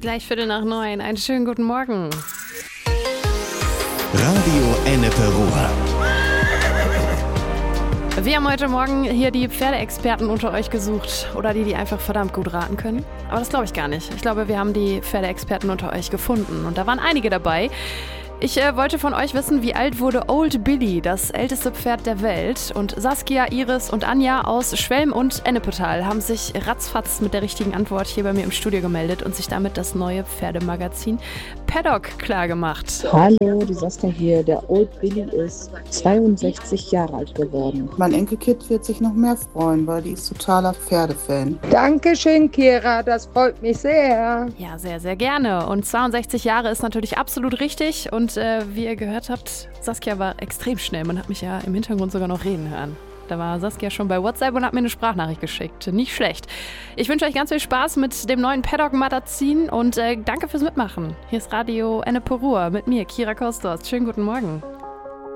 Gleich 8:45. Einen schönen guten Morgen. Radio Ennepe Ruhr. Wir haben heute Morgen hier die Pferdeexperten unter euch gesucht. Oder die einfach verdammt gut raten können. Aber das glaube ich gar nicht. Ich glaube, wir haben die Pferdeexperten unter euch gefunden. Und da waren einige dabei. Ich wollte von euch wissen, wie alt wurde Old Billy, das älteste Pferd der Welt? Und Saskia, Iris und Anja aus Schwelm und Ennepetal haben sich ratzfatz mit der richtigen Antwort hier bei mir im Studio gemeldet und sich damit das neue Pferdemagazin Paddock klargemacht. Hallo, die Saskia hier. Der Old Billy ist 62 Jahre alt geworden. Mein Enkelkind wird sich noch mehr freuen, weil die ist totaler Pferdefan. Dankeschön, Kira, das freut mich sehr. Ja, sehr, sehr gerne. Und 62 Jahre ist natürlich absolut richtig. Und wie ihr gehört habt, Saskia war extrem schnell. Man hat mich ja im Hintergrund sogar noch reden hören. Da war Saskia schon bei WhatsApp und hat mir eine Sprachnachricht geschickt. Nicht schlecht. Ich wünsche euch ganz viel Spaß mit dem neuen Paddock-Magazin und danke fürs Mitmachen. Hier ist Radio Ennepe Ruhr mit mir, Kira Kostos. Schönen guten Morgen.